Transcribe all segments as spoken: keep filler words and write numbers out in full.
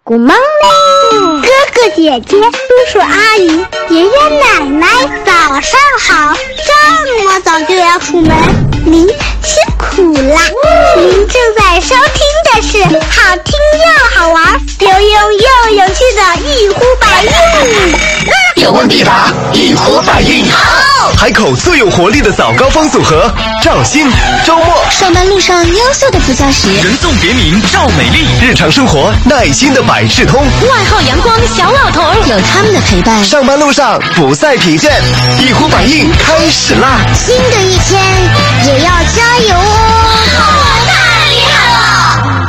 Good morning， 哥哥姐姐、叔叔阿姨、爷爷奶奶，早上好！这么早就要出门，您辛苦啦！您正在收听的是好听又好玩、有用又有趣的一呼百应。 有问必答，一呼百应。好，海口最有活力的早高峰组合，赵鑫、周末。 上班路上优秀的副驾驶， 人送别名赵美丽。日常生活耐心的百事通， 外号阳光的小老头，有他们的陪伴， 上班路上不再疲倦。一呼百应开始啦！ 新的一天也要加油哦！ 太厉害了！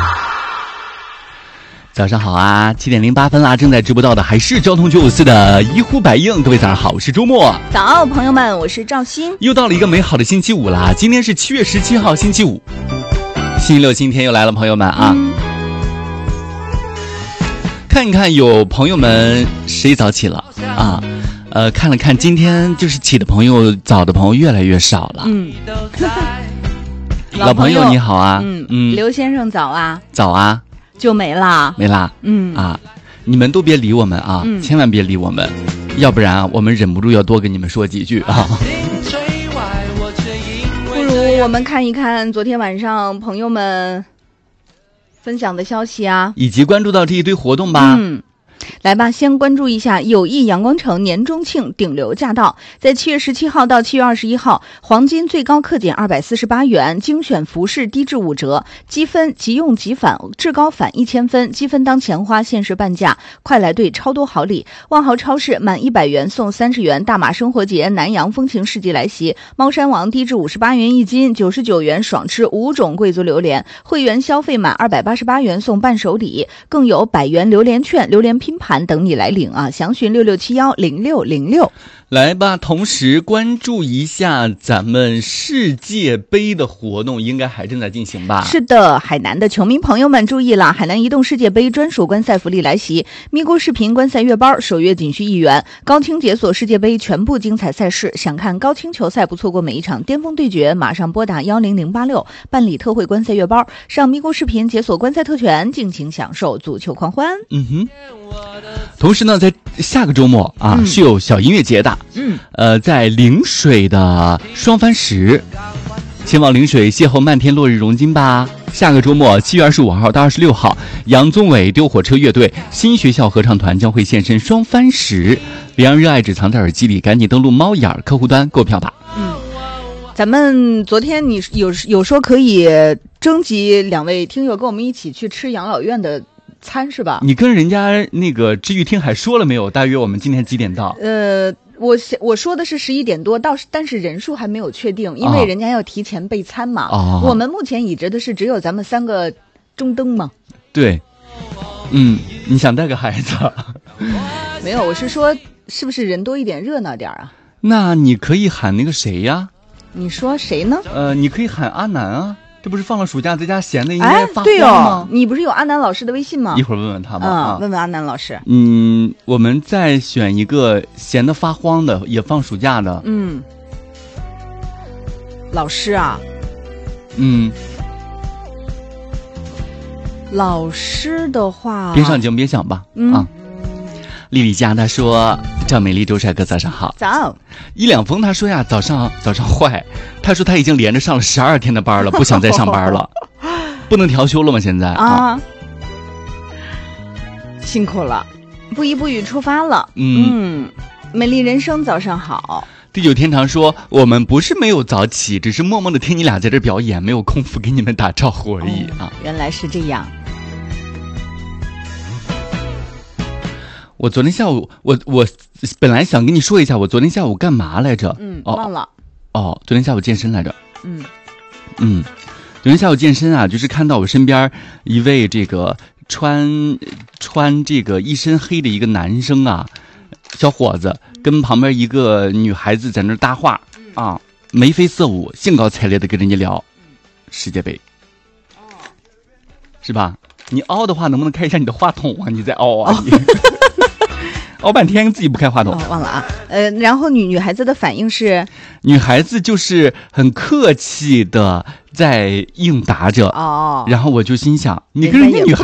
早上好啊，七点零八分啦！正在直播到的还是交通九五四的一呼百应。各位早上好，我是周末。 早，朋友们，我是赵鑫。 又到了一个美好的星期五啦！今天是七月十七号，星期五。星期六今天又来了，朋友们啊！嗯、看一看有朋友们谁早起了啊？呃，看了看今天就是起的朋友，早的朋友越来越少了。嗯。老朋友你好啊。 嗯嗯。刘先生早啊。 早啊。 就没啦， 没啦，嗯啊，你们都别理我们啊，嗯、千万别理我们，要不然啊，我们忍不住要多跟你们说几句啊。 不如我们看一看昨天晚上朋友们分享的消息啊， 以及关注到这一堆活动吧。 嗯。来吧，先关注一下友谊阳光城年中庆顶流驾到，在七月十七号到七月二十一号，黄金最高克减二百四十八元，精选服饰低至五折，积分即用即返，至高返一千分，积分当钱花，限时半价，快来兑超多好礼！万豪超市满一百元送三十元，大马生活节南洋风情市集来袭，猫山王低至五十八元一斤，九十九元爽吃五种贵族榴莲，会员消费满二百八十八元送伴手礼，更有百元榴莲券、榴莲拼盘等你来领啊！详询六六七幺零六零六。 来吧，同时关注一下咱们世界杯的活动，应该还正在进行吧？ 是的，海南的球迷朋友们注意了，海南移动世界杯专属观赛福利来袭，咪咕视频观赛月包首月仅需一元，高清解锁世界杯全部精彩赛事，想看高清球赛不错过每一场巅峰对决，马上拨打幺零零八六办理特惠观赛月包，上咪咕视频解锁观赛特权，尽情享受足球狂欢。 嗯哼。同时呢，在下个周末啊、嗯、是有小音乐节的。嗯，呃，在陵水的双帆石，前往陵水邂逅漫天落日荣金吧。下个周末七月二十五号到二十六号，杨宗纬丢火车乐队新学校合唱团将会现身双帆石，别让热爱只藏在耳机里，赶紧登录猫眼客户端购票吧。 嗯，咱们昨天你有有说可以征集两位听友跟我们一起去吃养老院的餐是吧？ 你跟人家那个治愈厅还说了没有？大约我们今天几点到？ 呃，我我说的是十一点多到，但是人数还没有确定，因为人家要提前备餐嘛。哦、我们目前已知的是只有咱们三个中灯嘛。 对，嗯，你想带个孩子？ 没有，我是说是不是人多一点热闹点啊？ 那你可以喊那个谁呀？ 你说谁呢？ 呃，你可以喊阿南啊。这不是放了暑假在家闲的应该发慌吗？对哦，你不是有阿南老师的微信吗？ 一会儿问问他吧。 嗯， 啊、 问问阿南老师。 嗯，我们再选一个闲的发慌的，也放暑假的。 嗯，老师啊。 嗯， 老师的话， 别上镜，别想吧。嗯啊。丽丽家他说：“赵美丽、周帅哥早上好。” 早。 一两峰他说呀：“早上早上坏。”他说他已经连着上了十二天的班了，不想再上班了，不能调休了吗？现在啊， 啊辛苦了，不依不语出发了。嗯嗯，美丽人生早上好。 地久天长说：“我们不是没有早起，只是默默的听你俩在这表演，没有空腹给你们打招呼而已啊。” 原来是这样。 我昨天下午，我我本来想跟你说一下，我昨天下午干嘛来着？ 嗯，忘了。 哦，昨天下午健身来着。 嗯嗯，昨天下午健身啊，就是看到我身边一位这个穿穿这个一身黑的一个男生啊，小伙子跟旁边一个女孩子在那搭话啊，眉飞色舞，兴高采烈的跟人家聊世界杯。哦，是吧？你凹的话，能不能开一下你的话筒啊？你在凹啊你。熬半天自己不开话筒、 哦、忘了啊。呃，然后女女孩子的反应是， 女孩子就是很客气的在应答着。哦，然后我就心想，你跟人家女孩